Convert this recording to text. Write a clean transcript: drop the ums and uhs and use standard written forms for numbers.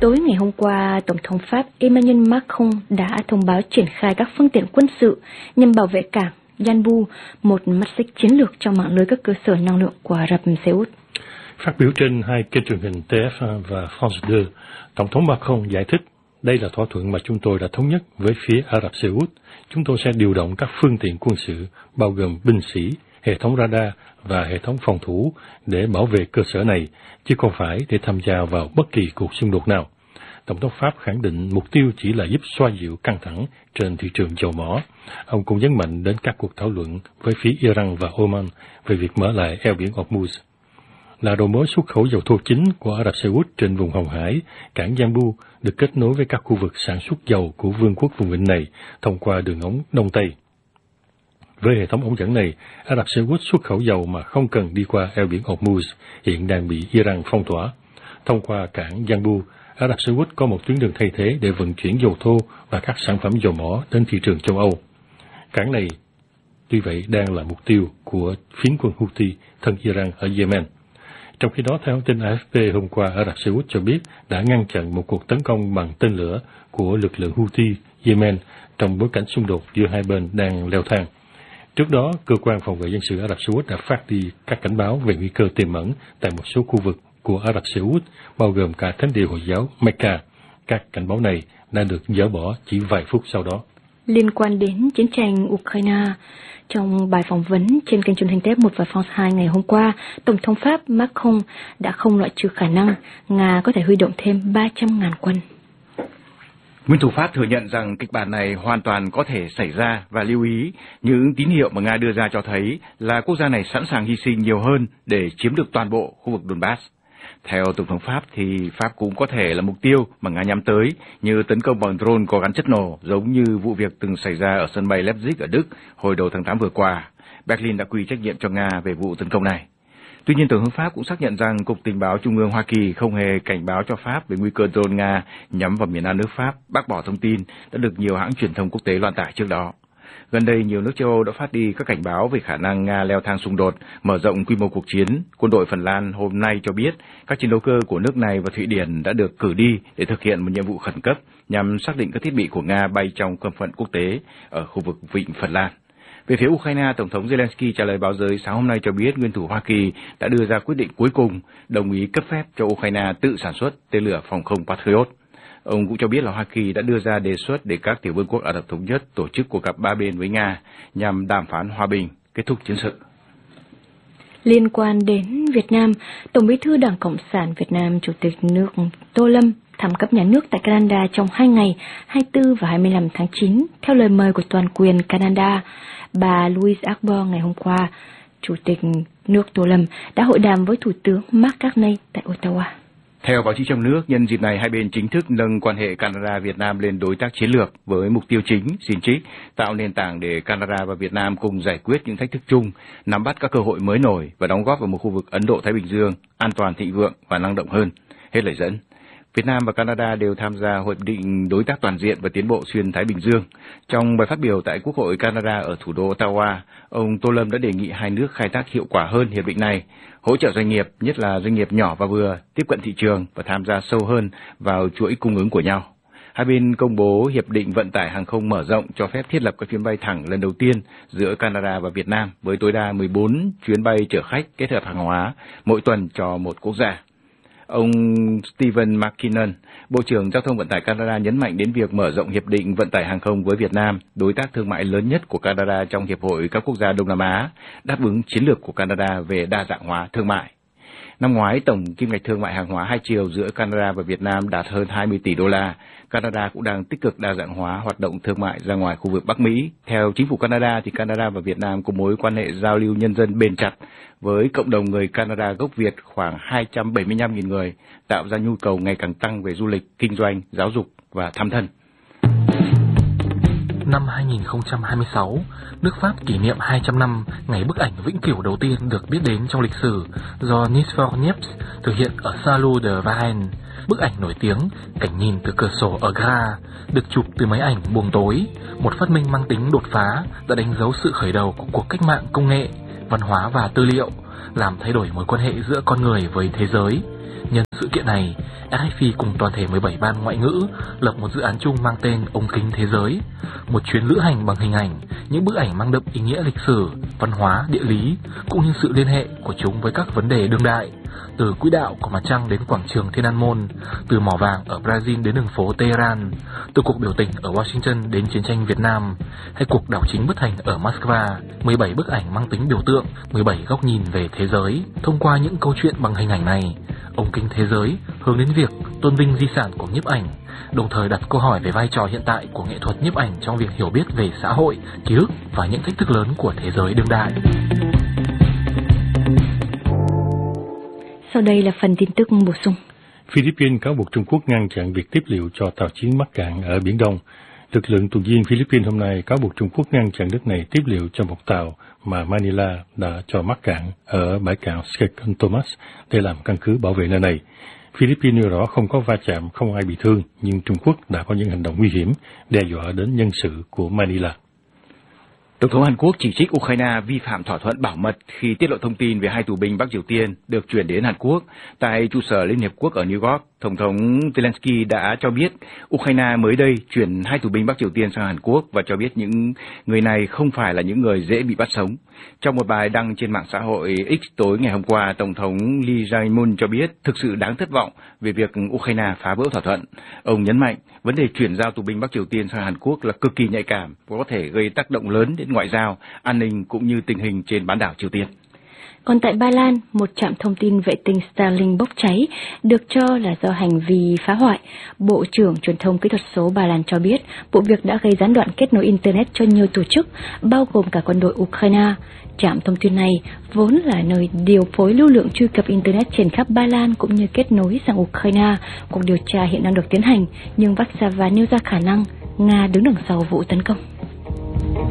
Tối ngày hôm qua, Tổng thống Pháp Emmanuel Macron đã thông báo triển khai các phương tiện quân sự nhằm bảo vệ cảng Yanbu, một mắt xích chiến lược trong mạng lưới các cơ sở năng lượng của Ả Rập Xê Út. Phát biểu trên hai kênh truyền hình TF1 và France 2, Tổng thống Macron giải thích, đây là thỏa thuận mà chúng tôi đã thống nhất với phía Ả Rập Xê Út. Chúng tôi sẽ điều động các phương tiện quân sự, bao gồm binh sĩ, hệ thống radar và hệ thống phòng thủ để bảo vệ cơ sở này, chứ không phải để tham gia vào bất kỳ cuộc xung đột nào. Tổng thống Pháp khẳng định mục tiêu chỉ là giúp xoa dịu căng thẳng trên thị trường dầu mỏ. Ông cũng nhấn mạnh đến các cuộc thảo luận với phía Iran và Oman về việc mở lại eo biển Hormuz. Là đầu mối xuất khẩu dầu thô chính của Ả Rập Xê Út trên vùng Hồng Hải, cảng Yanbu được kết nối với các khu vực sản xuất dầu của vương quốc vùng vịnh này thông qua đường ống Đông Tây. Với hệ thống ống dẫn này, Ả Rập Xê Út xuất khẩu dầu mà không cần đi qua eo biển Hormuz hiện đang bị Iran phong tỏa. Thông qua cảng Yanbu, Ả Rập Xê Út có một tuyến đường thay thế để vận chuyển dầu thô và các sản phẩm dầu mỏ đến thị trường châu Âu. Cảng này, tuy vậy, đang là mục tiêu của phiến quân Houthi thân Iran ở Yemen. Trong khi đó, theo tin AFP hôm qua, Ả Rập Xê Út cho biết đã ngăn chặn một cuộc tấn công bằng tên lửa của lực lượng Houthi Yemen trong bối cảnh xung đột giữa hai bên đang leo thang. Trước đó, cơ quan phòng vệ dân sự Ả Rập Xê Út đã phát đi các cảnh báo về nguy cơ tiềm ẩn tại một số khu vực của Ả Rập Xê Út, bao gồm cả thánh địa Hồi giáo Mecca. Các cảnh báo này đã được dỡ bỏ chỉ vài phút sau đó. Liên quan đến chiến tranh Ukraine, trong bài phỏng vấn trên kênh truyền hình TF1 và France 2 ngày hôm qua, Tổng thống Pháp Macron đã không loại trừ khả năng Nga có thể huy động thêm 300.000 quân. Nguyên thủ Pháp thừa nhận rằng kịch bản này hoàn toàn có thể xảy ra và lưu ý những tín hiệu mà Nga đưa ra cho thấy là quốc gia này sẵn sàng hy sinh nhiều hơn để chiếm được toàn bộ khu vực Donbass. Theo Tổng thống Pháp thì Pháp cũng có thể là mục tiêu mà Nga nhắm tới, như tấn công bằng drone có gắn chất nổ, giống như vụ việc từng xảy ra ở sân bay Leipzig ở Đức hồi đầu tháng 8 vừa qua. Berlin đã quy trách nhiệm cho Nga về vụ tấn công này. Tuy nhiên, Tổng thống Pháp cũng xác nhận rằng Cục Tình báo Trung ương Hoa Kỳ không hề cảnh báo cho Pháp về nguy cơ drone Nga nhắm vào miền Nam nước Pháp, bác bỏ thông tin đã được nhiều hãng truyền thông quốc tế loan tải trước đó. Gần đây, nhiều nước châu Âu đã phát đi các cảnh báo về khả năng Nga leo thang xung đột, mở rộng quy mô cuộc chiến. Quân đội Phần Lan hôm nay cho biết các chiến đấu cơ của nước này và Thụy Điển đã được cử đi để thực hiện một nhiệm vụ khẩn cấp nhằm xác định các thiết bị của Nga bay trong không phận quốc tế ở khu vực Vịnh Phần Lan. Về phía Ukraine, Tổng thống Zelensky trả lời báo giới sáng hôm nay cho biết nguyên thủ Hoa Kỳ đã đưa ra quyết định cuối cùng đồng ý cấp phép cho Ukraine tự sản xuất tên lửa phòng không Patriot. Ông cũng cho biết là Hoa Kỳ đã đưa ra đề xuất để các tiểu vương quốc Ả Rập Thống Nhất tổ chức cuộc gặp ba bên với Nga nhằm đàm phán hòa bình, kết thúc chiến sự. Liên quan đến Việt Nam, Tổng Bí thư Đảng Cộng sản Việt Nam, Chủ tịch nước Tô Lâm thăm cấp nhà nước tại Canada trong 2 ngày 24 và 25 tháng 9 theo lời mời của toàn quyền Canada. Bà Louise Arbour ngày hôm qua, Chủ tịch nước Tô Lâm đã hội đàm với Thủ tướng Mark Carney tại Ottawa. Theo báo chí trong nước, nhân dịp này hai bên chính thức nâng quan hệ Canada-Việt Nam lên đối tác chiến lược với mục tiêu chính, xin trích, tạo nền tảng để Canada và Việt Nam cùng giải quyết những thách thức chung, nắm bắt các cơ hội mới nổi và đóng góp vào một khu vực Ấn Độ-Thái Bình Dương an toàn, thịnh vượng và năng động hơn. Hết lời dẫn. Việt Nam và Canada đều tham gia Hiệp định Đối tác Toàn diện và Tiến bộ Xuyên Thái Bình Dương. Trong bài phát biểu tại Quốc hội Canada ở thủ đô Ottawa, ông Tô Lâm đã đề nghị hai nước khai thác hiệu quả hơn hiệp định này, hỗ trợ doanh nghiệp, nhất là doanh nghiệp nhỏ và vừa, tiếp cận thị trường và tham gia sâu hơn vào chuỗi cung ứng của nhau. Hai bên công bố Hiệp định Vận tải Hàng không mở rộng cho phép thiết lập các chuyến bay thẳng lần đầu tiên giữa Canada và Việt Nam với tối đa 14 chuyến bay chở khách kết hợp hàng hóa mỗi tuần cho một quốc gia. Ông Stephen McKinnon, Bộ trưởng Giao thông Vận tải Canada nhấn mạnh đến việc mở rộng Hiệp định Vận tải Hàng không với Việt Nam, đối tác thương mại lớn nhất của Canada trong Hiệp hội các quốc gia Đông Nam Á, đáp ứng chiến lược của Canada về đa dạng hóa thương mại. Năm ngoái, tổng kim ngạch thương mại hàng hóa hai chiều giữa Canada và Việt Nam đạt hơn 20 tỷ đô la. Canada cũng đang tích cực đa dạng hóa hoạt động thương mại ra ngoài khu vực Bắc Mỹ. Theo chính phủ Canada, thì Canada và Việt Nam có mối quan hệ giao lưu nhân dân bền chặt với cộng đồng người Canada gốc Việt khoảng 275.000 người, tạo ra nhu cầu ngày càng tăng về du lịch, kinh doanh, giáo dục và thăm thân. Năm 2026, nước Pháp kỷ niệm 200 năm ngày bức ảnh vĩnh cửu đầu tiên được biết đến trong lịch sử do Nisfor Niepce thực hiện ở Salon de Varennes. Bức ảnh nổi tiếng, cảnh nhìn từ cửa sổ ở Graz, được chụp từ máy ảnh buồng tối, một phát minh mang tính đột phá đã đánh dấu sự khởi đầu của cuộc cách mạng công nghệ văn hóa và tư liệu, làm thay đổi mối quan hệ giữa con người với thế giới. Nhân sự kiện này, RFI cùng toàn thể 17 ban ngoại ngữ lập một dự án chung mang tên Ống kính thế giới, một chuyến lữ hành bằng hình ảnh, những bức ảnh mang đậm ý nghĩa lịch sử, văn hóa, địa lý, cũng như sự liên hệ của chúng với các vấn đề đương đại, từ quỹ đạo của mặt trăng đến quảng trường Thiên An Môn, từ mỏ vàng ở Brazil đến đường phố Tehran, từ cuộc biểu tình ở Washington đến chiến tranh Việt Nam, hay cuộc đảo chính bất thành ở Moscow. 17 bức ảnh mang tính biểu tượng, 17 góc nhìn về thế giới. Thông qua những câu chuyện bằng hình ảnh này, Ống kính thế giới hướng đến việc tôn vinh di sản của nhiếp ảnh, đồng thời đặt câu hỏi về vai trò hiện tại của nghệ thuật nhiếp ảnh trong việc hiểu biết về xã hội, ký ức và những thách thức lớn của thế giới đương đại. Sau đây là phần tin tức bổ sung. Philippines cáo buộc Trung Quốc ngăn chặn việc tiếp liệu cho tàu chiến mắc cạn ở Biển Đông. Lực lượng tuần duyên Philippines hôm nay cáo buộc Trung Quốc ngăn chặn nước này tiếp liệu cho một tàu mà Manila đã cho mắc cạn ở bãi cạn San Tomas để làm căn cứ bảo vệ nơi này. Philippines nêu rõ không có va chạm, không ai bị thương, nhưng Trung Quốc đã có những hành động nguy hiểm, đe dọa đến nhân sự của Manila. Tổng thống Hàn Quốc chỉ trích Ukraine vi phạm thỏa thuận bảo mật khi tiết lộ thông tin về 2 tù binh Bắc Triều Tiên được chuyển đến Hàn Quốc. Tại trụ sở Liên Hiệp Quốc ở New York, Tổng thống Zelensky đã cho biết Ukraine mới đây chuyển 2 tù binh Bắc Triều Tiên sang Hàn Quốc và cho biết những người này không phải là những người dễ bị bắt sống. Trong một bài đăng trên mạng xã hội X tối ngày hôm qua, Tổng thống Lee Jae-myung cho biết thực sự đáng thất vọng về việc Ukraine phá vỡ thỏa thuận. Ông nhấn mạnh vấn đề chuyển giao tù binh Bắc Triều Tiên sang Hàn Quốc là cực kỳ nhạy cảm và có thể gây tác động lớn đến ngoại giao, an ninh cũng như tình hình trên bán đảo Triều Tiên. Còn tại Ba Lan, một trạm thông tin vệ tinh Starlink bốc cháy, được cho là do hành vi phá hoại. Bộ trưởng Truyền thông Kỹ thuật số Ba Lan cho biết vụ việc đã gây gián đoạn kết nối Internet cho nhiều tổ chức, bao gồm cả quân đội Ukraine. Trạm thông tin này vốn là nơi điều phối lưu lượng truy cập Internet trên khắp Ba Lan cũng như kết nối sang Ukraine. Cuộc điều tra hiện đang được tiến hành, nhưng Warsaw nêu ra khả năng Nga đứng đằng sau vụ tấn công.